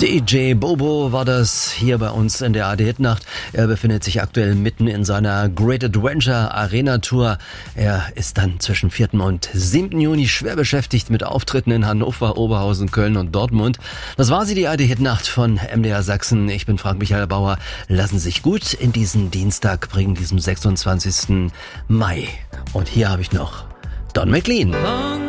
DJ Bobo war das hier bei uns in der AD-Hit-Nacht. Er befindet sich aktuell mitten in seiner Great Adventure Arena Tour. Er ist dann zwischen 4. und 7. Juni schwer beschäftigt mit Auftritten in Hannover, Oberhausen, Köln und Dortmund. Das war sie, die AD-Hit-Nacht von MDR Sachsen. Ich bin Frank Michael Bauer. Lassen Sie sich gut in diesen Dienstag bringen, diesem 26. Mai. Und hier habe ich noch Don McLean.